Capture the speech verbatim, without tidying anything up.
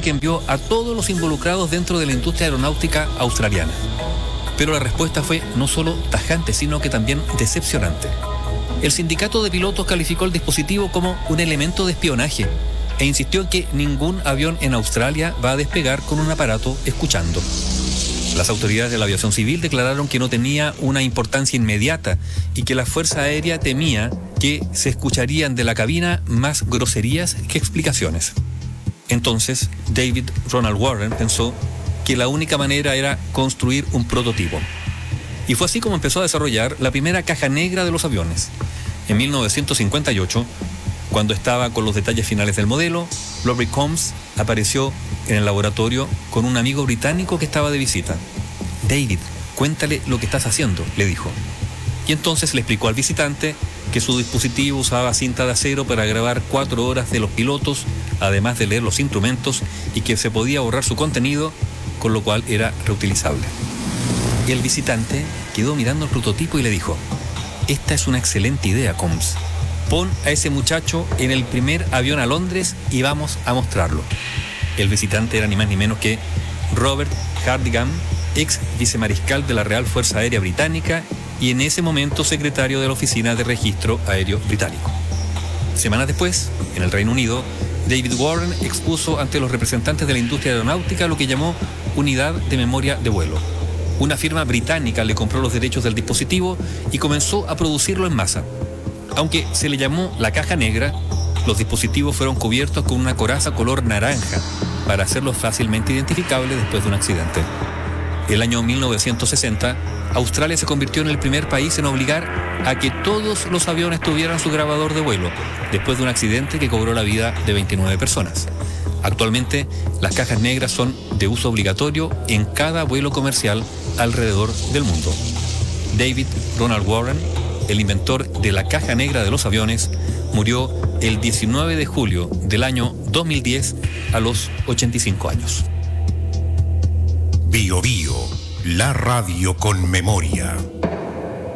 que envió a todos los involucrados dentro de la industria aeronáutica australiana. Pero la respuesta fue no solo tajante, sino que también decepcionante. El sindicato de pilotos calificó el dispositivo como un elemento de espionaje e insistió en que ningún avión en Australia va a despegar con un aparato escuchando. Las autoridades de la aviación civil declararon que no tenía una importancia inmediata y que la Fuerza Aérea temía que se escucharían de la cabina más groserías que explicaciones. Entonces, David Ronald Warren pensó que la única manera era construir un prototipo. Y fue así como empezó a desarrollar la primera caja negra de los aviones. En mil novecientos cincuenta y ocho, cuando estaba con los detalles finales del modelo, Lowry Combs apareció en el laboratorio con un amigo británico que estaba de visita. David, cuéntale lo que estás haciendo, le dijo. Y entonces le explicó al visitante que su dispositivo usaba cinta de acero para grabar cuatro horas de los pilotos, además de leer los instrumentos, y que se podía borrar su contenido, con lo cual era reutilizable. Y el visitante quedó mirando el prototipo y le dijo: esta es una excelente idea, Combs. Pon a ese muchacho en el primer avión a Londres y vamos a mostrarlo. El visitante era ni más ni menos que Robert Hardigan, ex vicemariscal de la Real Fuerza Aérea Británica y en ese momento secretario de la Oficina de Registro Aéreo Británico. Semanas después, en el Reino Unido, David Warren expuso ante los representantes de la industria aeronáutica lo que llamó Unidad de Memoria de Vuelo. Una firma británica le compró los derechos del dispositivo y comenzó a producirlo en masa. Aunque se le llamó la caja negra, los dispositivos fueron cubiertos con una coraza color naranja para hacerlos fácilmente identificables después de un accidente. El año mil novecientos sesenta, Australia se convirtió en el primer país en obligar a que todos los aviones tuvieran su grabador de vuelo, después de un accidente que cobró la vida de veintinueve personas. Actualmente, las cajas negras son de uso obligatorio en cada vuelo comercial alrededor del mundo. David Ronald Warren, el inventor de la caja negra de los aviones, murió el diecinueve de julio del año dos mil diez a los ochenta y cinco años. Bio Bio, la radio con memoria.